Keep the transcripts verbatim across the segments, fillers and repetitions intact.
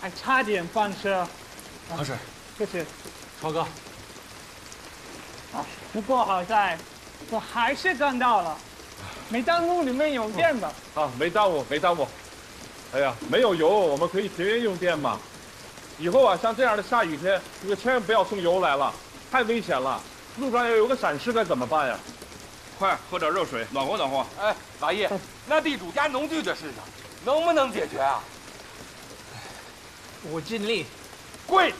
还差点翻车。 喝水。 谢谢。 超哥。 啊，不过好在，我还是干到了。煤炭炉里面有电的。 啊，没耽误，没耽误。哎呀，没有油，我们可以节约用电嘛。以后啊，像这样的下雨天，你可千万不要送油来了，太危险了。路上要有个闪失该怎么办呀？ 快喝点热水，暖和暖和。 哎，马毅，那地主家农具这事情，能不能解决啊？ 我尽力。 跪！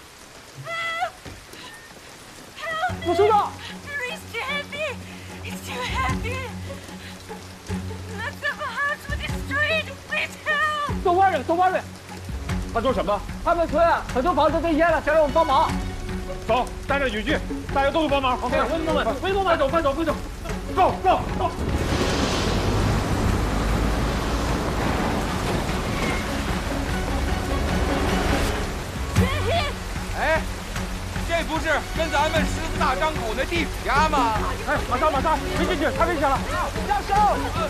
我收到。 It's too heavy. It's too heavy. Lots of house were destroyed. Please help. 走外面，走外面。 他说什么？ 他们村啊，很多房子被淹了，想让我们帮忙。 走，带着雨具，大家都帮忙。 OK，威哥们，威哥们，走，快走，快走。 走走走。 哎，这不是跟咱们狮子大张口那地主家吗？ 哎，马上马上，别进去，太危险了！ 加手！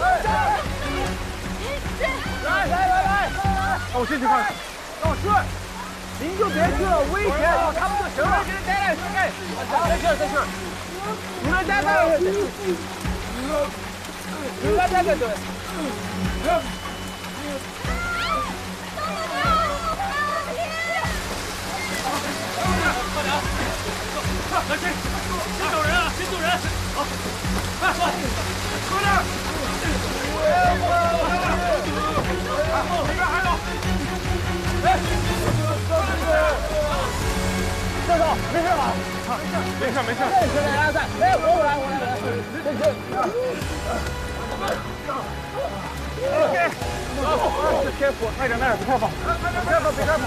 来来来来， 让我进去看看。 让我去。您就别去了，危险，有他们就行了。待待，再待，再去再去。你们待待，你们待待待待。 快去！先救人啊！先救人！好，快快，快点！里边还有。哎， 教授，没事吧？ 没事没事。 没事，大家在。哎，我我来，我来，我来。这这。OK， 走，天府，快点，慢点，别开跑，别开跑，别开跑。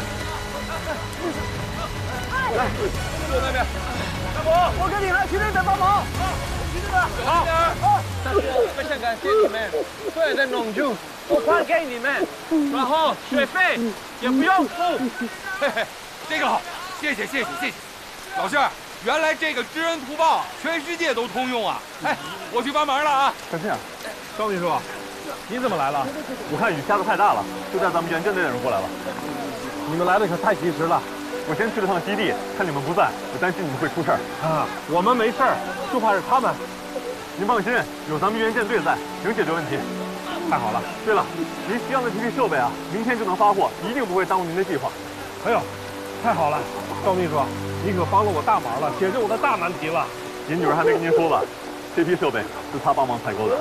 来， 就那边。 我我跟你来，去那边帮忙。去那边。好。好。但是非常感谢你们所有的农助，我还给你们，然后学费也不用付。 嘿嘿，这个好，谢谢谢谢谢谢。老师，原来这个知恩图报全世界都通用啊！哎，我去帮忙了啊。 小庆，张秘书，你怎么来了？ 我看雨下的太大了，就带咱们原舰队的人过来了。 你们来的可太及时了。 我先去了趟基地，看你们不在，我担心你们会出事儿啊。我们没事儿，就怕是他们。 您放心，有咱们援舰队在，能解决问题。 太好了。 对了，您需要的这批设备啊，明天就能发货，一定不会耽误您的计划。 哎呦，太好了，赵秘书，你可帮了我大忙了，解决我的大难题了。 您女儿还没跟您说吧？这批设备是她帮忙采购的。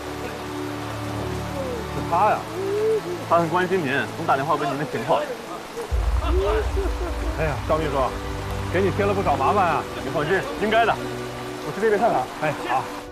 是她呀？ 她很关心您，总打电话问您的情况。 哎呀，张秘书，给你添了不少麻烦啊！ 你放心，应该的。 我去那边看看。哎，好。